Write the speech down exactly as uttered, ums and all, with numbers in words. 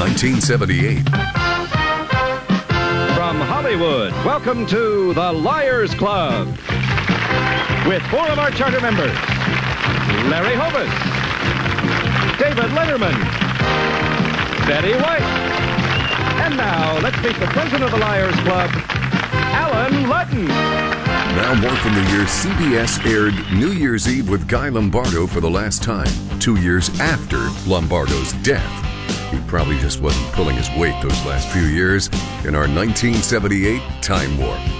nineteen seventy-eight. From Hollywood, welcome to the Liars Club with four of our charter members: Larry Hovis, David Letterman, Betty White, and now let's meet the president of the Liars Club, Alan Ludden. Now more from the year C B S aired New Year's Eve with Guy Lombardo for the last time, two years after Lombardo's death. He probably just wasn't pulling his weight those last few years in our nineteen seventy-eight Time Warp.